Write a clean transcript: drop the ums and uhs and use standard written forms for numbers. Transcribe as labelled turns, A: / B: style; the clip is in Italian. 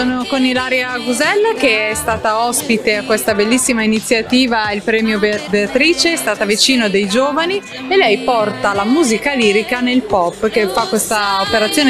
A: Sono con Ilaria Gusella che è stata ospite a questa bellissima iniziativa, il premio Beatrice, è stata vicino dei giovani e lei porta la musica lirica nel pop, che fa questa operazione